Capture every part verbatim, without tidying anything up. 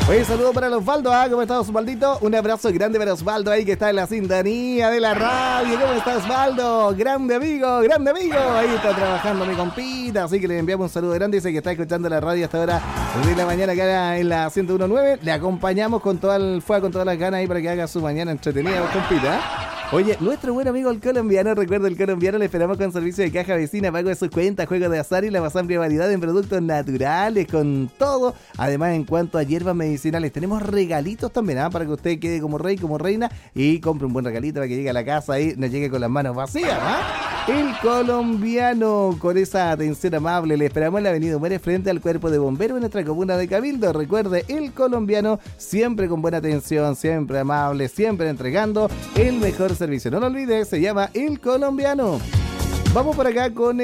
Oye, saludo para Osvaldo, ¿ah? ¿Cómo estás, Osvaldito? Un abrazo grande para Osvaldo ahí que está en la sintonía de la radio. ¿Cómo estás, Osvaldo? Grande amigo, grande amigo. Ahí está trabajando mi compita, así que le enviamos un saludo grande. Dice que está escuchando la radio hasta ahora de la mañana acá en la ciento uno punto nueve. Le acompañamos con todo el fuego, con todas las ganas ahí para que haga su mañana entretenida, compita. Oye, nuestro buen amigo el colombiano, recuerda el colombiano, le esperamos con servicio de caja vecina, pago de sus cuentas, juegos de azar y la más amplia variedad en productos naturales, con todo. Además, en cuanto a hierbas medicinales, tenemos regalitos también, ¿ah? Para que usted quede como rey, como reina y compre un buen regalito para que llegue a la casa y no llegue con las manos vacías, ¿ah? El colombiano, con esa atención amable, le esperamos en la avenida Muere frente al cuerpo de bomberos en nuestra comuna de Cabildo. Recuerde, el colombiano, siempre con buena atención, siempre amable, siempre entregando el mejor servicio. No lo olvides, se llama El Colombiano. Vamos por acá con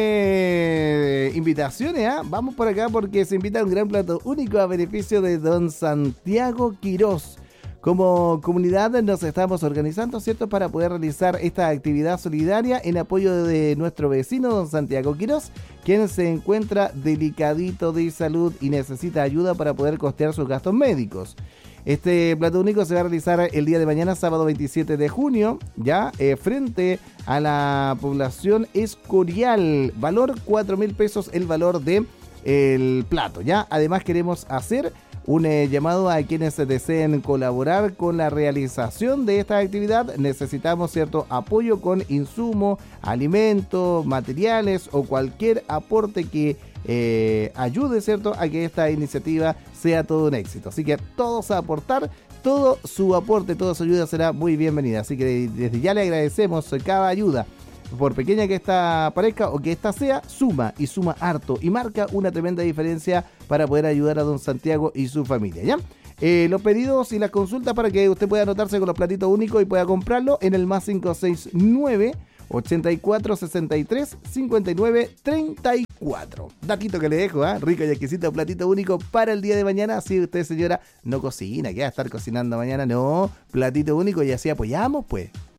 eh, invitaciones, ¿ah? Vamos por acá porque se invita a un gran plato único a beneficio de don Santiago Quirós. Como comunidad nos estamos organizando, ¿cierto?, para poder realizar esta actividad solidaria en apoyo de nuestro vecino, don Santiago Quirós, quien se encuentra delicadito de salud y necesita ayuda para poder costear sus gastos médicos. Este plato único se va a realizar el día de mañana, sábado veintisiete de junio, ya eh, frente a la población Escorial. Valor cuatro mil pesos el valor de el plato, ya. Además queremos hacer un eh, llamado a quienes deseen colaborar con la realización de esta actividad. Necesitamos cierto apoyo con insumo, alimentos, materiales o cualquier aporte que eh, ayude, cierto, a que esta iniciativa sea todo un éxito. Así que todos a aportar, todo su aporte, toda su ayuda será muy bienvenida. Así que desde ya le agradecemos cada ayuda. Por pequeña que esta parezca o que esta sea, suma y suma harto y marca una tremenda diferencia para poder ayudar a don Santiago y su familia, ¿ya? Eh, los pedidos y las consultas para que usted pueda anotarse con los platitos únicos y pueda comprarlo en el más cinco seis nueve, ochenta y cuatro, sesenta y tres, cincuenta y nueve, treinta y cuatro. Datito que le dejo, ¿eh? Rico y exquisito platito único para el día de mañana. Si usted, señora, no cocina, que va a estar cocinando mañana, no, platito único y así apoyamos, pues.